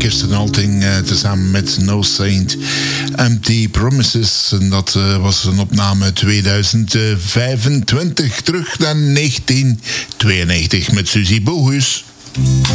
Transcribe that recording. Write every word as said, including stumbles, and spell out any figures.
Kirsten Alting uh, tezamen met No Saint. Empty Promises. En dat uh, was een opname tweeduizend vijfentwintig. Terug naar negentien tweeënnegentig met Suzy Bohus.